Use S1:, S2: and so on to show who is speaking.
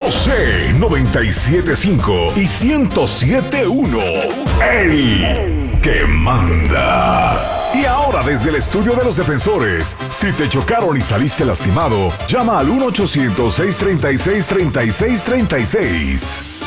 S1: José 97.5 y 107.1. El que manda. Y ahora desde el estudio de los defensores, si te chocaron y saliste lastimado, llama al 1-800-636-3636.